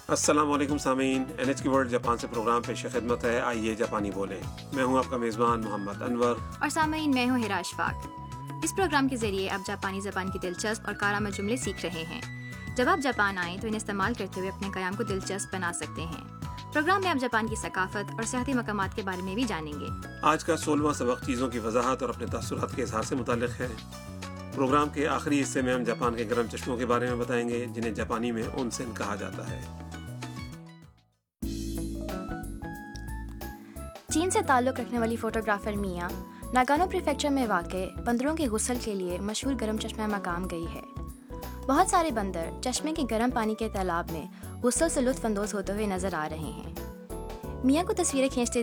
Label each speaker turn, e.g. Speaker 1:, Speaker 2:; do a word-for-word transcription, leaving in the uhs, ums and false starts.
Speaker 1: अस्सलाम वालेकुम सामीन, एन एच की वर्ल्ड जापान से प्रोग्राम पेश खिदमत है। आइए जापानी बोलें। मैं हूं आपका मेज़बान मोहम्मद अनवर
Speaker 2: और सामीन मैं हूं हिरा अशफाक। इस प्रोग्राम के जरिए आप जापानी ज़बान की दिलचस्प और कारामद जुमले सीख रहे हैं। जब आप जापान आएँ तो इन्हें इस्तेमाल करते हुए अपने कयाम को दिलचस्प बना सकते हैं। प्रोग्राम में आप जापान की सकाफत और सियाहती मकामात के बारे में भी जानेंगे।
Speaker 1: आज का सोलहवां सबक चीज़ों की वजाहत और अपने तासुरात के इजहार से मुताल्लिक है। प्रोग्राम के आखिरी हिस्से में हम जापान के गर्म चश्मों के बारे में बताएंगे, जिन्हें जापानी में ओनसेन कहा जाता है।
Speaker 3: चीन से ताल्लुक़ रखने वाली फोटोग्राफर मिया नागानो प्रीफेक्चर में वाक़े बंदरों के गुस्ल के लिए मशहूर गर्म चश्मा मकाम गई है। बहुत सारे बंदर चश्मे के गर्म पानी के तालाब में गुस्ल से लुत्फ़ अंदोज़ होते हुए नजर आ रहे हैं। मिया को तस्वीरें खींचते